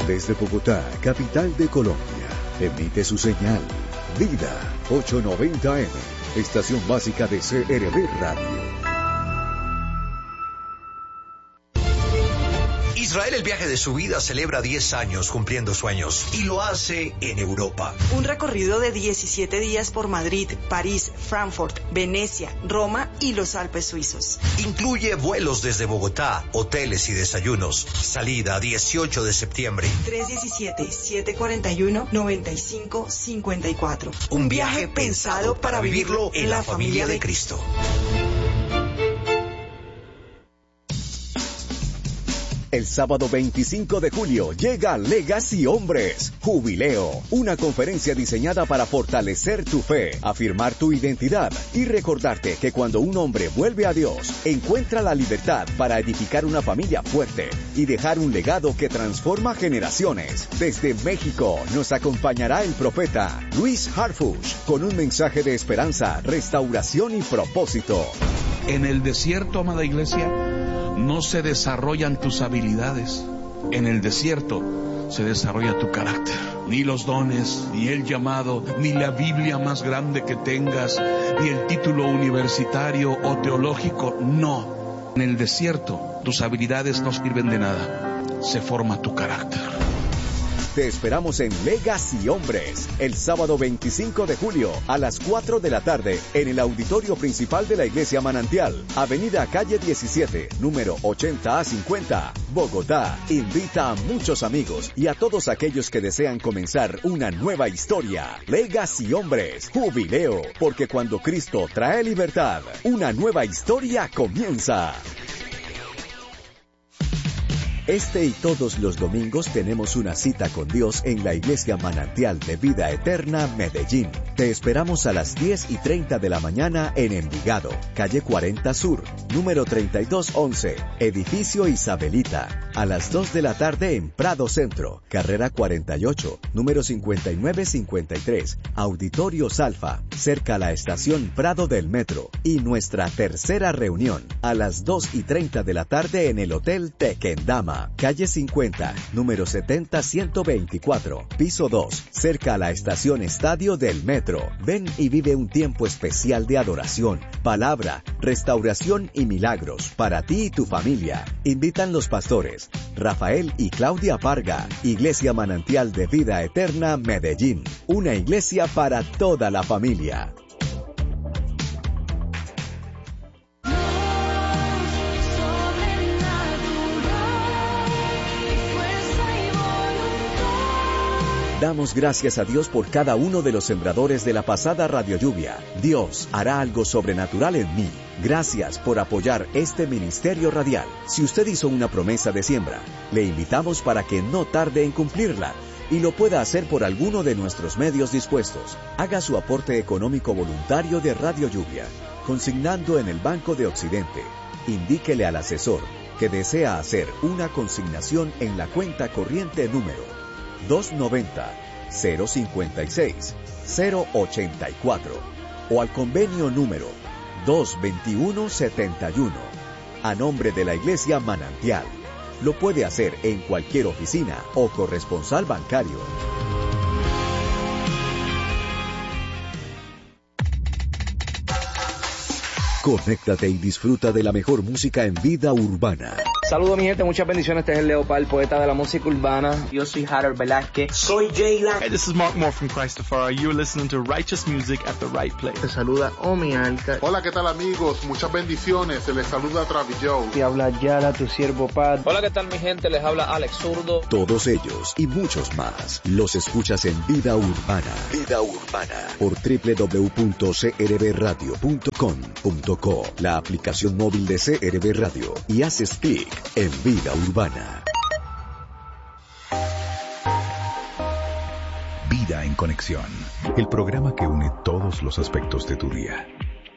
Desde Bogotá, capital de Colombia, emite su señal Vida 890M, estación básica de CRB Radio. Israel, el viaje de su vida, celebra 10 años cumpliendo sueños y lo hace en Europa. Un recorrido de 17 días por Madrid, París, Frankfurt, Venecia, Roma y los Alpes suizos. Incluye vuelos desde Bogotá, hoteles y desayunos. Salida 18 de septiembre. 317-741-9554. Un viaje pensado para vivirlo en la familia de Cristo. El sábado 25 de julio llega Legacy Hombres, Jubileo, una conferencia diseñada para fortalecer tu fe, afirmar tu identidad y recordarte que cuando un hombre vuelve a Dios, encuentra la libertad para edificar una familia fuerte y dejar un legado que transforma generaciones. Desde México nos acompañará el profeta Luis Harfuch con un mensaje de esperanza, restauración y propósito. En el desierto, amada iglesia, no se desarrollan tus habilidades. En el desierto se desarrolla tu carácter. Ni los dones, ni el llamado, ni la Biblia más grande que tengas, ni el título universitario o teológico, no. En el desierto tus habilidades no sirven de nada. Se forma tu carácter. Te esperamos en Legacy Hombres, el sábado 25 de julio a las 4 de la tarde en el auditorio principal de la Iglesia Manantial, Avenida Calle 17, número 80A50, Bogotá. Invita a muchos amigos y a todos aquellos que desean comenzar una nueva historia. Legacy Hombres, Jubileo, porque cuando Cristo trae libertad, una nueva historia comienza. Este y todos los domingos tenemos una cita con Dios en la Iglesia Manantial de Vida Eterna, Medellín. Te esperamos a las 10:30 de la mañana en Envigado, calle 40 Sur, número 3211, edificio Isabelita. A las 2 de la tarde en Prado Centro, carrera 48, número 5953, Auditorio Salfa, cerca a la estación Prado del Metro. Y nuestra tercera reunión, a las 2:30 de la tarde en el Hotel Tequendama, calle 50, número 70124, piso 2, cerca a la estación Estadio del Metro. Ven y vive un tiempo especial de adoración, palabra, restauración y milagros para ti y tu familia. Invitan los pastores Rafael y Claudia Parga. Iglesia Manantial de Vida Eterna, Medellín. Una iglesia para toda la familia. Damos gracias a Dios por cada uno de los sembradores de la pasada Radio Lluvia. Dios hará algo sobrenatural en mí. Gracias por apoyar este ministerio radial. Si usted hizo una promesa de siembra, le invitamos para que no tarde en cumplirla y lo pueda hacer por alguno de nuestros medios dispuestos. Haga su aporte económico voluntario de Radio Lluvia, consignando en el Banco de Occidente. Indíquele al asesor que desea hacer una consignación en la cuenta corriente número 290-056-084 o al convenio número 22171 a nombre de la Iglesia Manantial. Lo puede hacer en cualquier oficina o corresponsal bancario. Conéctate y disfruta de la mejor música en vida urbana. Saludos mi gente, muchas bendiciones. Este es el Leopard, poeta de la música urbana. Yo soy Harold Velázquez. Soy Jayla. Hey, this is Mark Moore from Christopher. You're listening to righteous music at the right place. Te saluda Omi Alca. Hola, ¿qué tal amigos? Muchas bendiciones. Se les saluda Travis Joe. Te habla Yara, tu siervo Pat. Hola, ¿qué tal mi gente? Les habla Alex Zurdo. Todos ellos y muchos más los escuchas en Vida Urbana. Vida Urbana por www.crbradio.com.co, la aplicación móvil de CRB Radio, y haces clic en Vida Urbana. Vida en Conexión, el programa que une todos los aspectos de tu día.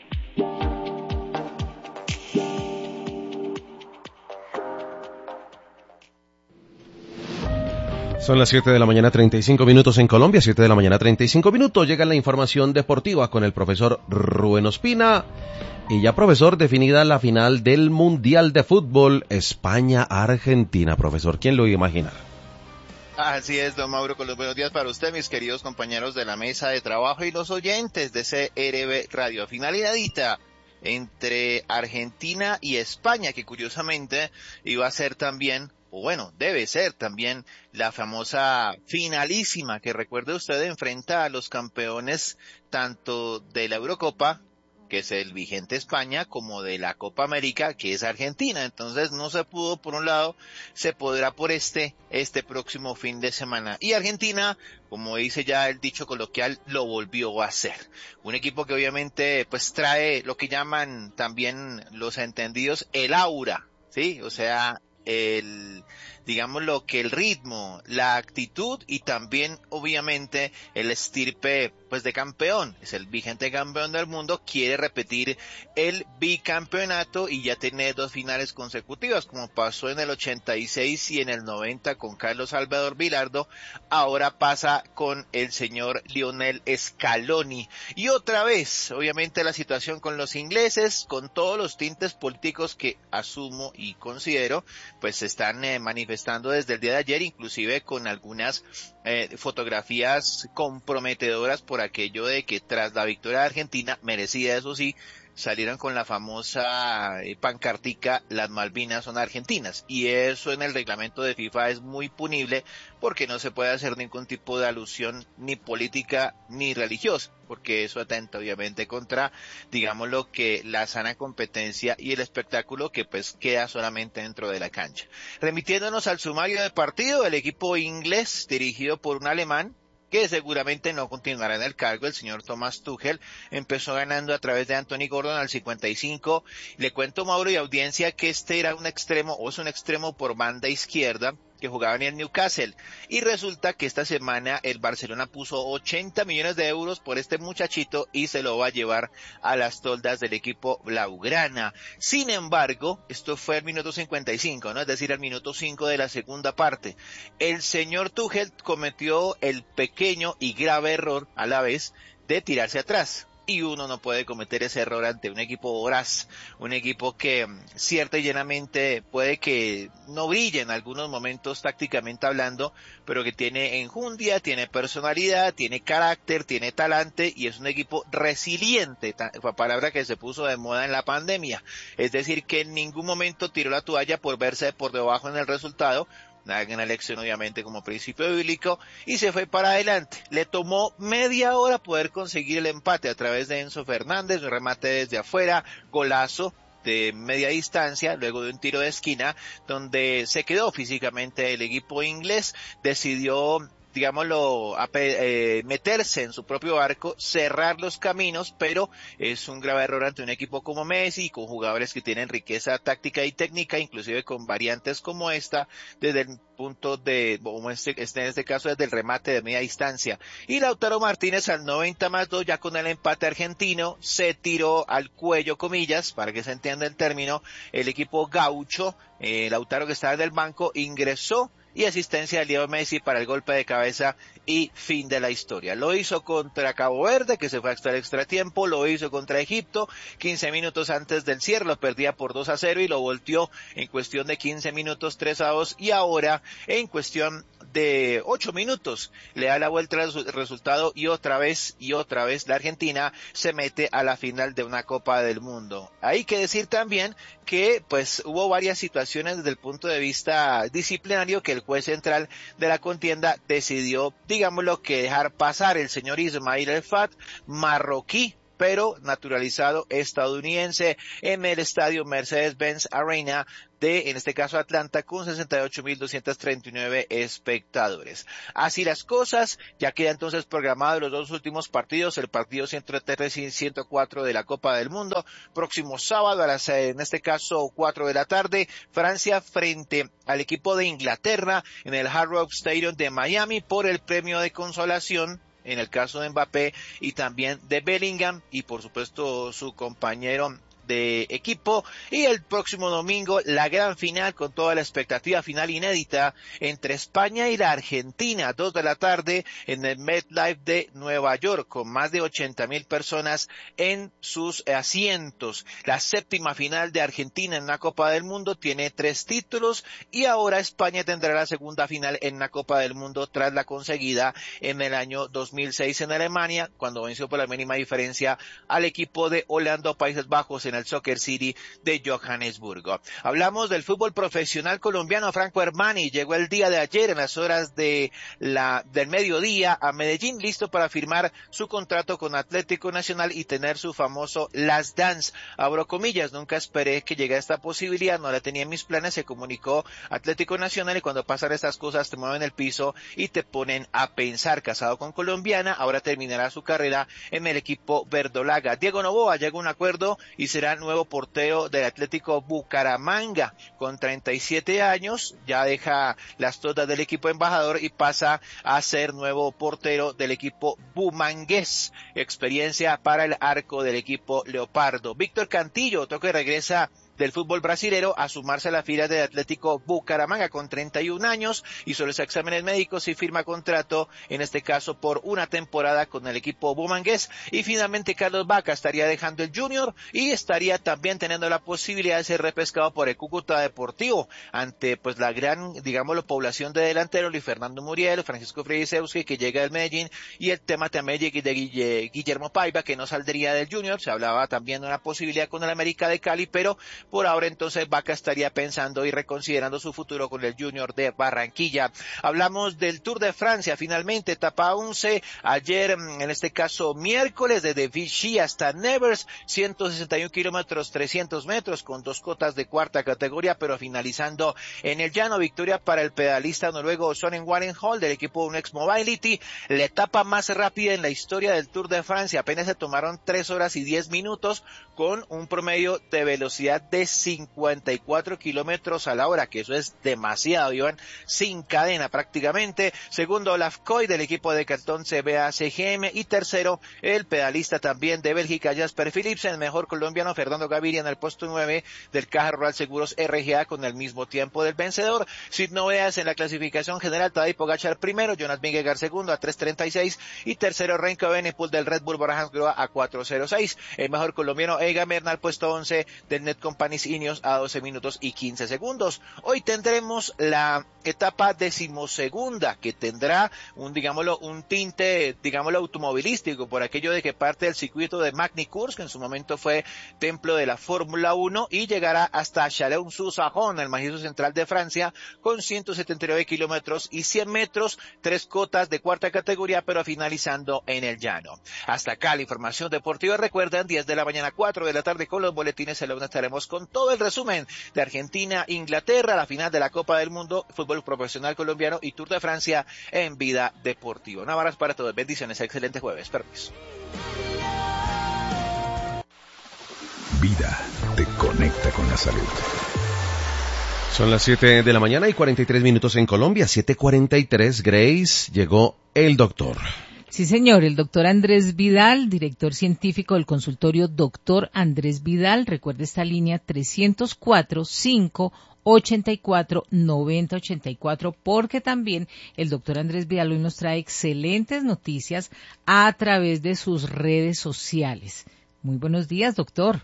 Son las 7 de la mañana 35 minutos en Colombia, 7 de la mañana 35 minutos. Llega la información deportiva con el profesor Rubén Ospina. Y ya, profesor, definida la final del Mundial de Fútbol España-Argentina. Profesor, ¿quién lo iba a imaginar? Así es, don Mauro, con los buenos días para usted, mis queridos compañeros de la mesa de trabajo y los oyentes de CRB Radio. Finalidadita entre Argentina y España, que curiosamente iba a ser también, o bueno, debe ser también la famosa finalísima que, recuerde usted, enfrenta a los campeones tanto de la Eurocopa, que es el vigente España, como de la Copa América, que es Argentina. Entonces no se pudo por un lado, se podrá por este próximo fin de semana. Y Argentina, como dice ya el dicho coloquial, lo volvió a hacer. Un equipo que obviamente pues trae lo que llaman también los entendidos el aura, ¿sí? O sea, digamos lo que el ritmo, la actitud y también obviamente el estirpe pues de campeón, es el vigente campeón del mundo, quiere repetir el bicampeonato y ya tiene 2 finales consecutivas, como pasó en el 86 y en el 90 con Carlos Salvador Vilardo, ahora pasa con el señor Lionel Scaloni. Y otra vez, obviamente la situación con los ingleses, con todos los tintes políticos que asumo y considero, pues se están manifestando desde el día de ayer, inclusive con algunas fotografías comprometedoras por aquello de que tras la victoria de Argentina, merecida eso sí, salieron con la famosa pancartica, las Malvinas son argentinas, y eso en el reglamento de FIFA es muy punible porque no se puede hacer ningún tipo de alusión ni política ni religiosa, porque eso atenta obviamente contra, digamos, lo que la sana competencia y el espectáculo que pues queda solamente dentro de la cancha. Remitiéndonos al sumario del partido, el equipo inglés dirigido por un alemán que seguramente no continuará en el cargo, el señor Thomas Tuchel, empezó ganando a través de Anthony Gordon al 55. Le cuento, Mauro y audiencia, que este era un extremo, o es un extremo por banda izquierda, que jugaba en el Newcastle, y resulta que esta semana el Barcelona puso 80 millones de euros por este muchachito y se lo va a llevar a las toldas del equipo blaugrana. Sin embargo, esto fue el minuto 55, ¿no? Es decir, al minuto 5 de la segunda parte. El señor Tuchel cometió el pequeño y grave error a la vez de tirarse atrás. Y uno no puede cometer ese error ante un equipo voraz, un equipo que cierta y llenamente puede que no brille en algunos momentos tácticamente hablando, pero que tiene enjundia, tiene personalidad, tiene carácter, tiene talante y es un equipo resiliente, palabra que se puso de moda en la pandemia. Es decir, que en ningún momento tiró la toalla por verse por debajo en el resultado, una elección obviamente como principio bíblico, y se fue para adelante. Le tomó media hora poder conseguir el empate a través de Enzo Fernández, un remate desde afuera, golazo de media distancia, luego de un tiro de esquina, donde se quedó físicamente el equipo inglés, decidió, digámoslo, meterse en su propio arco, cerrar los caminos, pero es un grave error ante un equipo como Messi y con jugadores que tienen riqueza táctica y técnica, inclusive con variantes como esta, desde el punto de, como en este caso, desde el remate de media distancia. Y Lautaro Martínez al 90+2, ya con el empate argentino, se tiró al cuello, comillas, para que se entienda el término, el equipo gaucho. Lautaro, que estaba en el banco, ingresó, y asistencia de Leo Messi para el golpe de cabeza y fin de la historia. Lo hizo contra Cabo Verde, que se fue hasta el extratiempo, lo hizo contra Egipto, 15 minutos antes del cierre, lo perdía por 2-0 y lo volteó en cuestión de 15 minutos 3-2, y ahora en cuestión de 8 minutos le da la vuelta al resultado y otra vez la Argentina se mete a la final de una Copa del Mundo. Hay que decir también que pues hubo varias situaciones desde el punto de vista disciplinario que el juez central de la contienda decidió, digámoslo, que dejar pasar. El señor Ismail El Fat, marroquí, pero naturalizado estadounidense, en el estadio Mercedes-Benz Arena de, en este caso, Atlanta, con 68.239 espectadores. Así las cosas, ya queda entonces programado los 2 últimos partidos, el partido 103 y 104 de la Copa del Mundo, próximo sábado a las, en este caso, 4 de la tarde, Francia frente al equipo de Inglaterra en el Hard Rock Stadium de Miami por el premio de consolación, en el caso de Mbappé y también de Bellingham y por supuesto su compañero de equipo. Y el próximo domingo la gran final con toda la expectativa final inédita entre España y la Argentina, 2 de la tarde en el MetLife de Nueva York, con más de 80,000 personas en sus asientos. La séptima final de Argentina en la Copa del Mundo tiene 3 títulos y ahora España tendrá la segunda final en la Copa del Mundo tras la conseguida en el año 2006 en Alemania, cuando venció por la mínima diferencia al equipo de Holanda o Países Bajos en el Soccer City de Johannesburgo. Hablamos del fútbol profesional colombiano. Franco Armani llegó el día de ayer en las horas del mediodía a Medellín, listo para firmar su contrato con Atlético Nacional y tener su famoso last dance. Abro comillas, nunca esperé que llegara esta posibilidad, no la tenía en mis planes, se comunicó Atlético Nacional, y cuando pasan estas cosas te mueven el piso y te ponen a pensar. Casado con colombiana, ahora terminará su carrera en el equipo verdolaga. Diego Noboa llega a un acuerdo y será nuevo portero del Atlético Bucaramanga. Con 37 años, ya deja las todas del equipo embajador y pasa a ser nuevo portero del equipo bumangués. Experiencia para el arco del equipo Leopardo. Víctor Cantillo, otro que regresa del fútbol brasilero a sumarse a la fila del Atlético Bucaramanga con 31 años, hizo los exámenes médicos y firma contrato, en este caso por una temporada con el equipo bumangués. Y finalmente Carlos Vaca estaría dejando el Junior y estaría también teniendo la posibilidad de ser repescado por el Cúcuta Deportivo ante pues la gran, digámoslo, población de delanteros, Luis Fernando Muriel, Francisco Fredisewski, que llega del Medellín, y el tema también de Guillermo Paiva, que no saldría del Junior. Se hablaba también de una posibilidad con el América de Cali, pero por ahora entonces Vaca estaría pensando y reconsiderando su futuro con el Junior de Barranquilla. Hablamos del Tour de Francia, finalmente etapa 11, ayer en este caso miércoles, desde Vichy hasta Nevers, 161 kilómetros, 300 metros, con 2 cotas de cuarta categoría, pero finalizando en el llano. Victoria para el pedalista noruego Søren Warrenholm del equipo Unex Mobility, la etapa más rápida en la historia del Tour de Francia. Apenas se tomaron 3 horas y 10 minutos con un promedio de velocidad de 54 kilómetros a la hora, que eso es demasiado, iban sin cadena prácticamente. Segundo, Olaf Koy del equipo de Cantón CBA CGM, y tercero, el pedalista también de Bélgica Jasper Philipsen, el mejor colombiano Fernando Gaviria en el puesto 9 del Caja Rural Seguros RGA con el mismo tiempo del vencedor. Sin novedades en la clasificación general, Tadej Pogačar primero, Jonas Vingegaard segundo a 3:36 y tercero Remco Evenepoel del Red Bull Bora Hansgrohe a 4:06. El mejor colombiano Egan Bernal puesto 11 del Netcompany Ineos a 12 minutos y 15 segundos. Hoy tendremos la etapa 12ª, que tendrá un tinte, automovilístico, por aquello de que parte del circuito de Magny-Cours, que en su momento fue templo de la Fórmula 1, y llegará hasta Chalon-sur-Saône, el macizo central de Francia, con 179 kilómetros y 100 metros, 3 cotas de cuarta categoría, pero finalizando en el llano. Hasta acá la información deportiva. Recuerden, 10 de la mañana, 4 de la tarde, con los boletines el lunes estaremos con todo el resumen de Argentina, Inglaterra, la final de la Copa del Mundo, fútbol profesional colombiano y Tour de Francia en Vida Deportiva. Un abrazo para todos, bendiciones, excelente jueves, permiso. Vida te conecta con la salud. Son las 7 de la mañana y 43 minutos en Colombia, 7:43. Grace, llegó el doctor. Sí, señor, el doctor Andrés Vidal, director científico del consultorio Doctor Andrés Vidal. Recuerde esta línea 304-584-9084, porque también el doctor Andrés Vidal hoy nos trae excelentes noticias a través de sus redes sociales. Muy buenos días, doctor.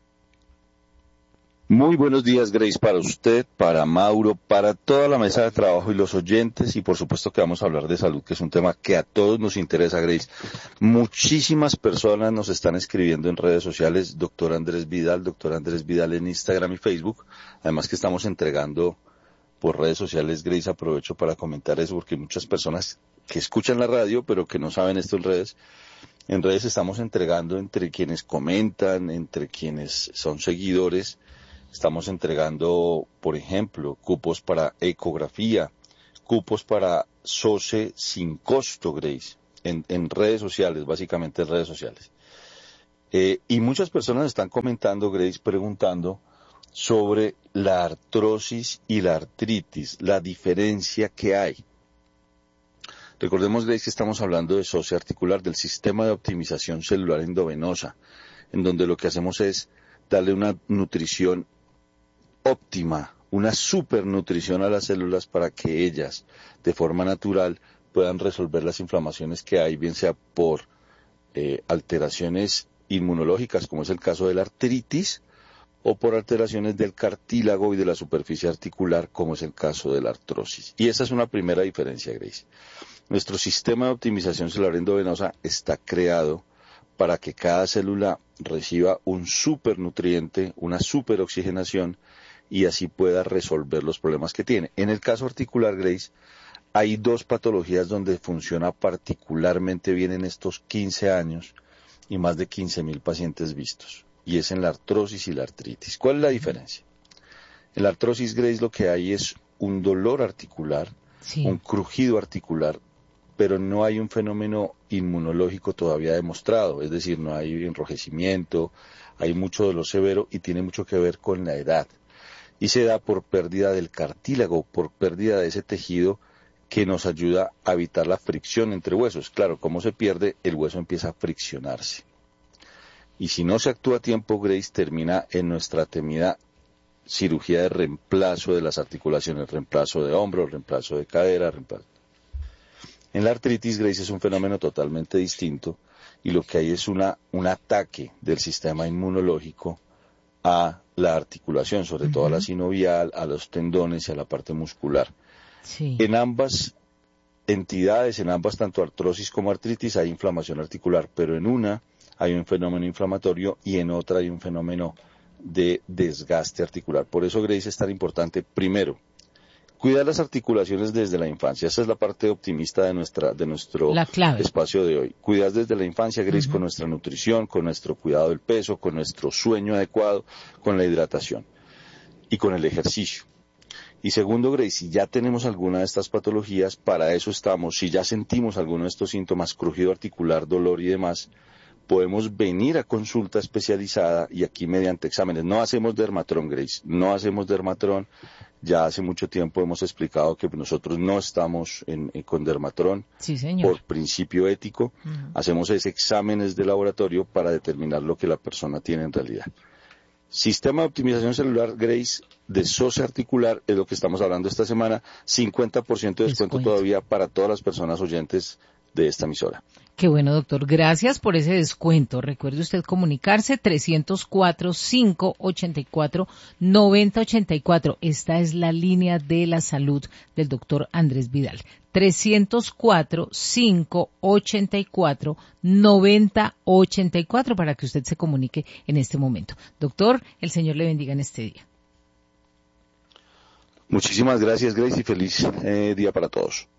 Muy buenos días, Grace, para usted, para Mauro, para toda la mesa de trabajo y los oyentes, y por supuesto que vamos a hablar de salud, que es un tema que a todos nos interesa, Grace. Muchísimas personas nos están escribiendo en redes sociales, doctor Andrés Vidal en Instagram y Facebook, además que estamos entregando por redes sociales, Grace, aprovecho para comentar eso, porque hay muchas personas que escuchan la radio, pero que no saben esto en redes. En redes estamos entregando entre quienes comentan, entre quienes son seguidores. Estamos entregando, por ejemplo, cupos para ecografía, cupos para SOCE sin costo, Grace, en redes sociales, básicamente en redes sociales. Y muchas personas están comentando, Grace, preguntando sobre la artrosis y la artritis, la diferencia que hay. Recordemos, Grace, que estamos hablando de SOCE articular, del sistema de optimización celular endovenosa, en donde lo que hacemos es darle una nutrición óptima, una supernutrición a las células para que ellas, de forma natural, puedan resolver las inflamaciones que hay, bien sea por alteraciones inmunológicas, como es el caso de la artritis, o por alteraciones del cartílago y de la superficie articular, como es el caso de la artrosis. Y esa es una primera diferencia, Grace. Nuestro sistema de optimización celular endovenosa está creado para que cada célula reciba un supernutriente, una superoxigenación, y así pueda resolver los problemas que tiene. En el caso articular, Grace, hay dos patologías donde funciona particularmente bien en estos 15 años y más de 15.000 pacientes vistos, y es en la artrosis y la artritis. ¿Cuál es la diferencia? En la artrosis, Grace, lo que hay es un dolor articular, un crujido articular, pero no hay un fenómeno inmunológico todavía demostrado, es decir, no hay enrojecimiento, hay mucho dolor severo y tiene mucho que ver con la edad. Y se da por pérdida del cartílago, por pérdida de ese tejido que nos ayuda a evitar la fricción entre huesos. Claro, como se pierde, el hueso empieza a friccionarse. Y si no se actúa a tiempo, Grace, termina en nuestra temida cirugía de reemplazo de las articulaciones, reemplazo de hombro, reemplazo de cadera, reemplazo. En la artritis, Grace, es un fenómeno totalmente distinto y lo que hay es un ataque del sistema inmunológico a la articulación, sobre todo a la sinovial, a los tendones y a la parte muscular. Sí. En ambas entidades, en ambas, tanto artrosis como artritis, hay inflamación articular, pero en una hay un fenómeno inflamatorio y en otra hay un fenómeno de desgaste articular. Por eso, Grace, es tan importante, primero, cuidar las articulaciones desde la infancia. Esa es la parte optimista de nuestro espacio de hoy. Cuidar desde la infancia, Grace, con nuestra nutrición, con nuestro cuidado del peso, con nuestro sueño adecuado, con la hidratación y con el ejercicio. Y segundo, Grace, si ya tenemos alguna de estas patologías, para eso estamos. Si ya sentimos alguno de estos síntomas, crujido articular, dolor y demás, podemos venir a consulta especializada y aquí mediante exámenes. No hacemos dermatrón, Grace, no hacemos dermatrón. Ya hace mucho tiempo hemos explicado que nosotros no estamos con dermatrón por principio ético. Hacemos exámenes de laboratorio para determinar lo que la persona tiene en realidad. Sistema de optimización celular, Grace, de socia articular, es lo que estamos hablando esta semana. 50% de descuento todavía para todas las personas oyentes de esta emisora. Qué bueno, doctor. Gracias por ese descuento. Recuerde usted comunicarse 304-584-9084. Esta es la línea de la salud del doctor Andrés Vidal. 304-584-9084 para que usted se comunique en este momento. Doctor, el Señor le bendiga en este día. Muchísimas gracias, Grace, y feliz día para todos.